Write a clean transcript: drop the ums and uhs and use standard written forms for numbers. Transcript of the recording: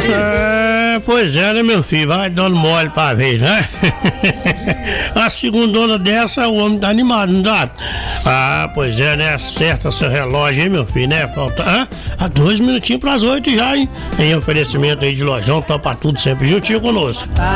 Pois é, né, meu filho? Vai dando mole pra ver, né? A segundona dessa, o homem tá animado, não dá? Pois é, né? Acerta seu relógio, hein, meu filho, né? Falta 2 minutinhos pras 8 já, hein? Em oferecimento aí de Lojão, topa tudo sempre juntinho conosco.